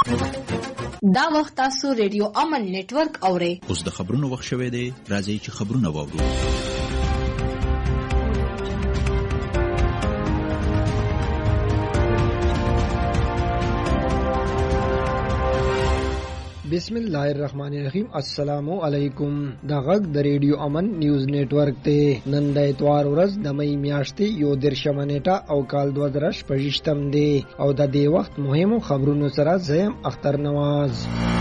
دا وخت تاسو ریډیو امن نتورک اورئ. اوس د خبرونو وخت شوی دی. راځئ چې خبرونه واورو. بسم الله الرحمن الرحیم. السلام علیکم. دا غږ د ریډیو امن نیوز نتورک ته نن د اتوار ورځ د مې میاشتې 11 نیټه او کال 2025 دی او د دې وخت مهمو خبرونو سره زم اختر نواز.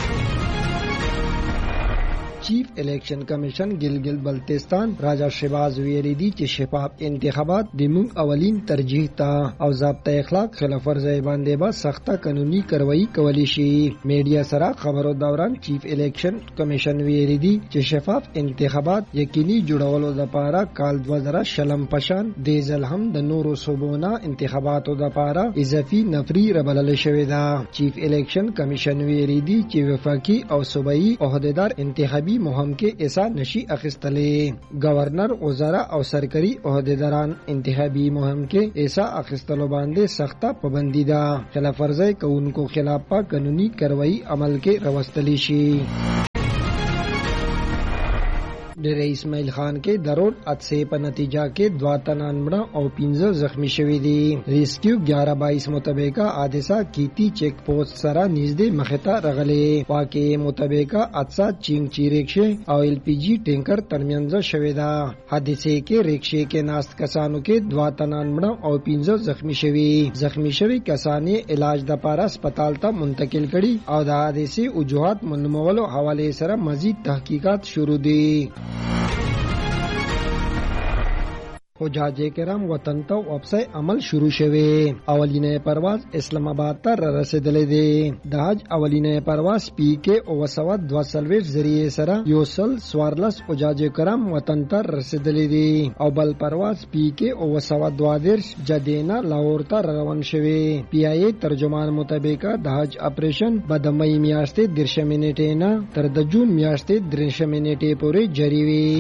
چیف الیکشن کمیشن گلگل بلتستان راجا شهباز ویلي دي چې شفاف انتخابات د موږ اولین ترجیح ته او ضابطه اخلاق خلاف ورزي باندې به سخته قانوني کاروایی کولی شي. میډیا سره خبرو دوران چیف الیکشن کمیشن ویلي دي چې شفاف انتخابات یقیني جوړولو لپاره کال 2000 پشان د ځل هم د نورو صوبونو انتخاباتو لپاره اضافي نفري ربلل شوې ده. چیف الیکشن کمیشن ویلي دي چې وفاقي او صوبایي عہدیدار انتخابي مهم کې ایسا نشي اخیستلې. گورنر، وزرا او سرکاري عہدیداران انتخابي مهم کې ایسا اخیستلو باندې سخته پابندي ده. خلاف ورزي کوونکو خلاف قانوني کاروایی عمل کې راوستل شي. ډیر اسماعیل خان کې درود حادثه په نتیجه کې 2 تنان مړه او 15 زخمی شوي دي. ریسکیو 11/22 مطابق حادثه کیتی چیک پوسټ سره نږدې مخته راغلی. واقعي مطابق حادثه چینګ چی ریکشه او ال پی جی ټینکر ترمنځ شوې ده. حادثه کې ریکشه کې ناست کسانو کې 2 تنان مړه او 15 زخمی شوي. زخمی شوي کسان علاج د لپاره هسپتال ته منتقل کړي او د حادثه وجوهات معلومولو حواله سره مزید تحقیقات شروع دي. حجاج کرام وطن ته واپسی عمل شروع شوه. اولینه پرواز اسلام آباد ته رسیدلې ده. د حج اولینه پرواز پی کې او 242 ذریعہ سره یوسل سوارلس حجاج کرام وطن ته رسیدلې دي او بل پرواز پی کې او 222 جدینا لاهور ته روان شوه. پی آی ای ترجمان مطابق د حج اپریشن د مې میاشتې 10 منټې نه تر د جون میاشتې 3 منټې پورې جاری وي.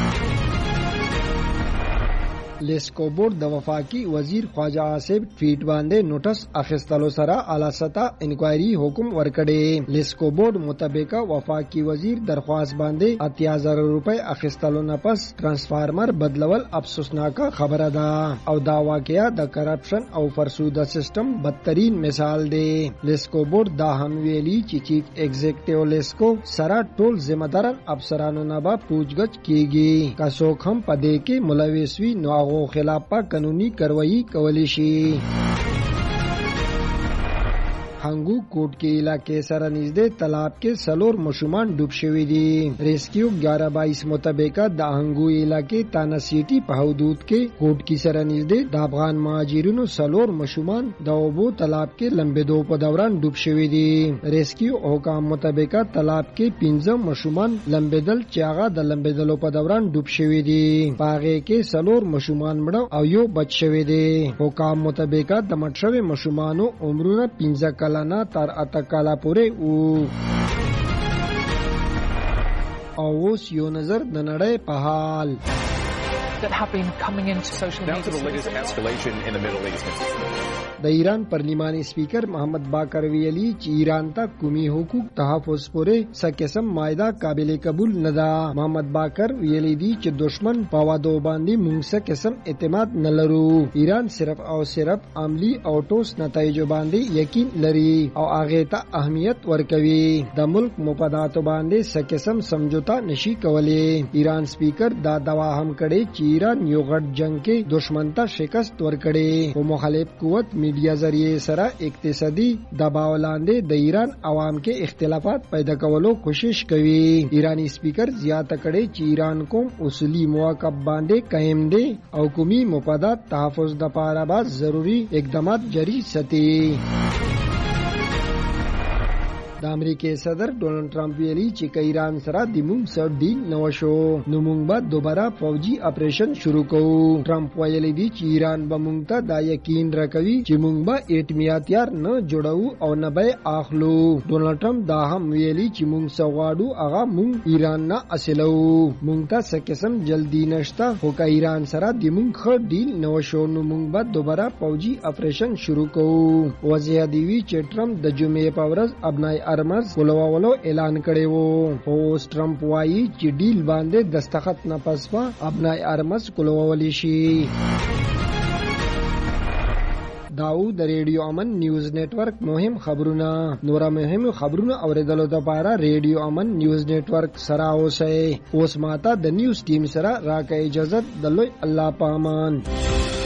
لیسکو بورډ د وفاقي وزیر خواجه آصف ټویټ باندې نوټس اخیستلو سره اعلی سطح انکوایري حکم ورکړي. لیسکو بورډ مطابق وفاقي وزیر درخواست باندې 80,000 روپے اخیستلو نه پس ټرانسفارمر بدلول افسوسناک خبره ده او دا واقعیا د کرپشن او فرسوده سیستم بدترین مثال دی. لیسکو بورډ دا هم ویلي چې چیف ایگزیکټیو لیسکو سره ټول ذمہ داران افسرانو نه به پوښتنه کیږي. که څوک هم پدې کې ملوث وي نو او خلاف قانوني کاروایی کولی شي. هنګو کوټ کې علاقې سره نږدې تالاب کې سلور مشومان ډوب شوي دي. ریسکیو 11/22 مطابق د هنګو علاقې تانا سیټي په حدود کې کوټ کې سره نږدې د افغان مهاجرینو سلور مشومان د اوبو تالاب کې لمبېدو په دوران ډوب شوي دي. ریسکیو حکام مطابق تالاب کې 15 مشومان لمبېدل چې هغه د لمبېدلو په دوران ډوب شوي دي. پاغه کې سلور مشومان مړه او یو بچ شوي دي. حکام مطابق د مړ شوي مشومانو عمرونه 15 کال نه تر 8 کاله پورې او اوس یو نظر د نړۍ په حال. That have been coming into social media. Down to the latest escalation in the Middle East. د ایران پارلیماني سپیکر محمد باقر ویلي چې ایران ته قومي حقوق تحفظ پورې څه قسم مایده قابل قبول نه ده. محمد باقر ویلي دي چې دشمن په وادو باندې موږ څه قسم اعتماد نه لرو. ایران صرف او صرف عملی او ټوس نتایجو باندې یقین لري او هغه ته اهمیت ورکوي. د ملک مفاداتو باندې څه قسم سمجھوتا نشي کولای. ایران سپیکر دا دوا هم کړي چې ایران یو غټ جنگ کې دشمن ته شکست ورکړي او مخالف قوت میډیا ذریعے سره اقتصادي دباو لاندې د ایران عوام کې اختلافات پیدا کولو کوشش کوي. ایرانی سپیکر زیاته کړي چې ایران کوم اصولي مواقف باندې قائم دي او قومي مفادات تحفظ د لپاره به ضروری اقدامات جاری ساتي. د امریکای صدر ډونالد ټرمپ ویلي چې ایران سره د موږ سره ډیل نه وشو نو موږ به دوباره فوجي اپریشن شروع کوو. ټرمپ ویلي دی چې ایران به موږ ته دا یقین راکوي چې موږ به اټومي هتیار نه جوړو او نه به اخلو. ډونالد ټرمپ دا هم ویلي چې موږ سغواړو هغه موږ ایران نه اصلو. موږ ته څه قسم جلدی نشته خو که ایران سره د موږ ښه ډیل نه وشو نو موږ به دوباره فوجي اپریشن شروع کوو. وضع دی وی چې ټرمپ د جمعې په ورځ ابنای ارمز ولولو اعلان کړی وو. اوس ټرمپ وایي چې ډیل باندې دستخط نه پس به ابنای ارمز کولولی شي. داو د ریډیو امن نیوز نتورک مهم خبرونه. نور مهم خبرونه اوریدلو لپاره ریډیو امن نیوز نتورک سره اوسئ. اوس ماته د نیوز ټیم سره راکړئ اجازه. د لوی الله پامان.